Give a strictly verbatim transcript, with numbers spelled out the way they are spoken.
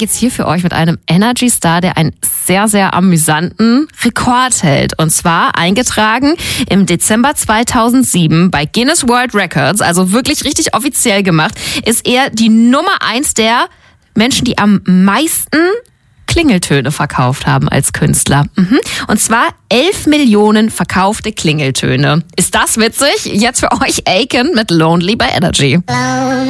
geht's hier für euch mit einem Energy Star, der einen sehr, sehr amüsanten Rekord hält. Und zwar eingetragen im Dezember zweitausendsieben bei Guinness World Records, also wirklich richtig offiziell gemacht, ist er die Nummer eins der Menschen, die am meisten Klingeltöne verkauft haben als Künstler. Mhm. Und zwar elf Millionen verkaufte Klingeltöne. Ist das witzig? Jetzt für euch Aiken mit Lonely bei Energy.